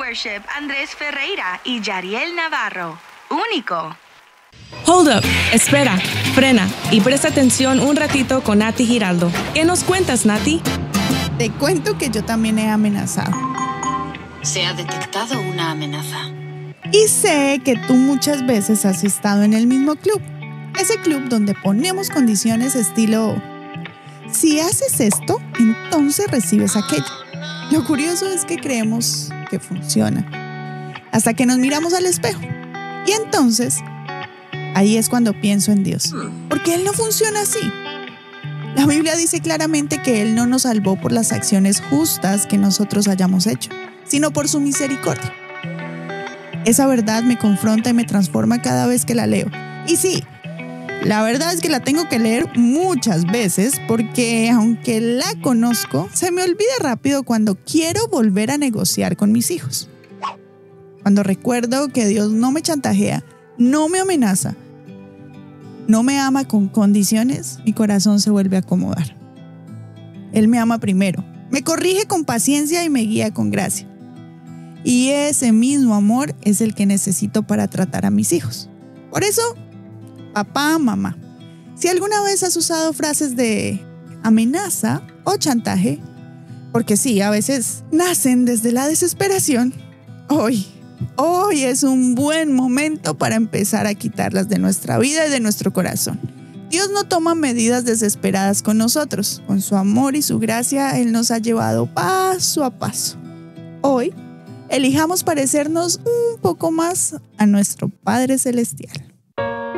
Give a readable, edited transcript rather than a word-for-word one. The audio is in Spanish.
Worship, Andrés Ferreira y Yariel Navarro. Único. Hold up, espera, frena y presta atención un ratito con Nati Giraldo. ¿Qué nos cuentas, Nati? Te cuento que yo también he amenazado. Se ha detectado una amenaza. Y sé que tú muchas veces has estado en el mismo club. Ese club donde ponemos condiciones estilo: si haces esto, entonces recibes aquello. Lo curioso es que creemos que funciona, hasta que nos miramos al espejo. Y entonces, ahí es cuando pienso en Dios, porque Él no funciona así. La Biblia dice claramente que Él no nos salvó por las acciones justas que nosotros hayamos hecho, sino por su misericordia. Esa verdad me confronta y me transforma cada vez que la leo. Y sí, la verdad es que la tengo que leer muchas veces porque, aunque la conozco, se me olvida rápido cuando quiero volver a negociar con mis hijos. Cuando recuerdo que Dios no me chantajea, no me amenaza, no me ama con condiciones, mi corazón se vuelve a acomodar. Él me ama primero, me corrige con paciencia y me guía con gracia. Y ese mismo amor es el que necesito para tratar a mis hijos. Por eso, papá, mamá, si alguna vez has usado frases de amenaza o chantaje, porque sí, a veces nacen desde la desesperación, hoy es un buen momento para empezar a quitarlas de nuestra vida y de nuestro corazón. Dios no toma medidas desesperadas con nosotros. Con su amor y su gracia, Él nos ha llevado paso a paso. Hoy, elijamos parecernos un poco más a nuestro Padre Celestial.